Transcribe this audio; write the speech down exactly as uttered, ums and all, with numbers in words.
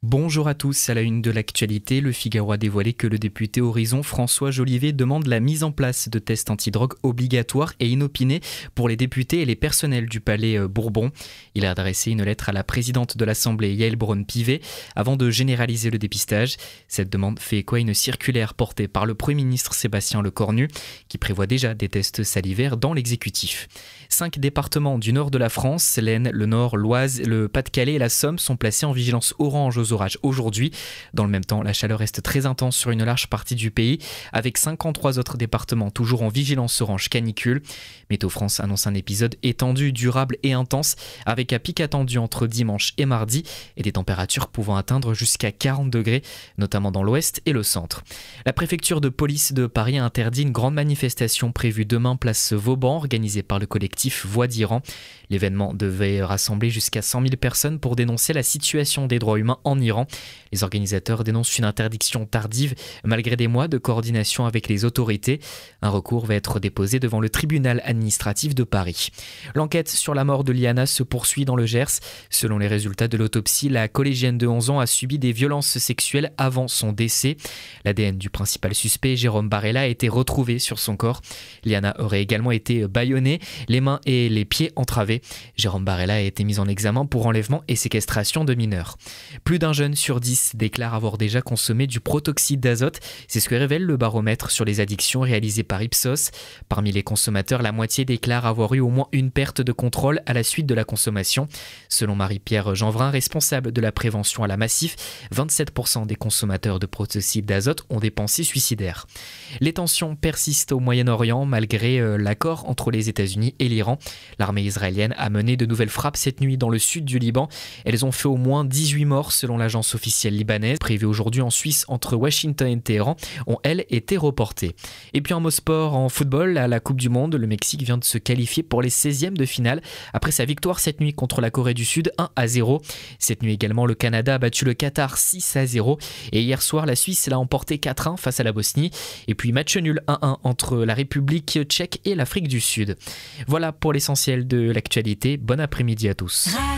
Bonjour à tous, à la une de l'actualité, le Figaro a dévoilé que le député Horizon François Jolivet demande la mise en place de tests antidrogue obligatoires et inopinés pour les députés et les personnels du Palais Bourbon. Il a adressé une lettre à la présidente de l'Assemblée Yaël Braun-Pivet avant de généraliser le dépistage. Cette demande fait écho à une circulaire portée par le Premier ministre Sébastien Lecornu qui prévoit déjà des tests salivaires dans l'exécutif. Cinq départements du nord de la France, l'Aisne, le Nord, l'Oise, le Pas-de-Calais et la Somme sont placés en vigilance orange aux orages aujourd'hui. Dans le même temps, la chaleur reste très intense sur une large partie du pays, avec cinquante-trois autres départements toujours en vigilance orange canicule. Météo France annonce un épisode étendu, durable et intense, avec un pic attendu entre dimanche et mardi et des températures pouvant atteindre jusqu'à quarante degrés, notamment dans l'ouest et le centre. La préfecture de police de Paris a interdit une grande manifestation prévue demain place Vauban, organisée par le collectif Voix d'Iran. L'événement devait rassembler jusqu'à cent mille personnes pour dénoncer la situation des droits humains en Iran. Les organisateurs dénoncent une interdiction tardive malgré des mois de coordination avec les autorités. Un recours va être déposé devant le tribunal administratif de Paris. L'enquête sur la mort de Liana se poursuit dans le Gers. Selon les résultats de l'autopsie, la collégienne de onze ans a subi des violences sexuelles avant son décès. L'A D N du principal suspect, Jérôme Barella, a été retrouvé sur son corps. Liana aurait également été bâillonnée, les mains et les pieds entravés. Jérôme Barella a été mis en examen pour enlèvement et séquestration de mineurs. Plus d'un jeune sur dix déclare avoir déjà consommé du protoxyde d'azote. C'est ce que révèle le baromètre sur les addictions réalisé par Ipsos. Parmi les consommateurs, la moitié déclare avoir eu au moins une perte de contrôle à la suite de la consommation. Selon Marie-Pierre Jeanvrin, responsable de la prévention à la Massif, vingt-sept pour cent des consommateurs de protoxyde d'azote ont des pensées suicidaires. Les tensions persistent au Moyen-Orient malgré euh, l'accord entre les États-Unis et l'Iran. L'armée israélienne a mené de nouvelles frappes cette nuit dans le sud du Liban. Elles ont fait au moins dix-huit morts selon l'agence officielle libanaise. Prévues aujourd'hui en Suisse entre Washington et Téhéran ont elles été reportées. Et puis en mot sport, en football, à la Coupe du Monde, le Mexique vient de se qualifier pour les seizièmes de finale après sa victoire cette nuit contre la Corée du Sud un à zéro. Cette nuit également, le Canada a battu le Qatar six à zéro et hier soir, la Suisse l'a emporté quatre un face à la Bosnie. Et puis match nul un un entre la République tchèque et l'Afrique du Sud. Voilà pour l'essentiel de l'actualité. Bon après-midi à tous.